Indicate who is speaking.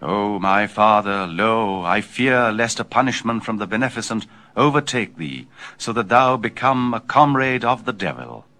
Speaker 1: O my father, lo, I fear lest a punishment from the beneficent overtake thee, so that thou become a comrade of the devil.